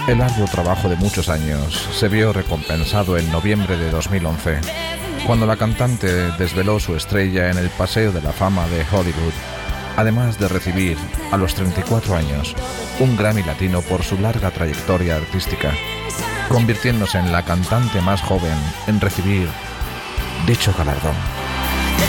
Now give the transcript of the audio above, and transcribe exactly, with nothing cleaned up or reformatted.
El arduo trabajo de muchos años se vio recompensado en noviembre de dos mil once, cuando la cantante desveló su estrella en el Paseo de la Fama de Hollywood, además de recibir, a los treinta y cuatro años, un Grammy Latino por su larga trayectoria artística, convirtiéndose en la cantante más joven en recibir dicho galardón.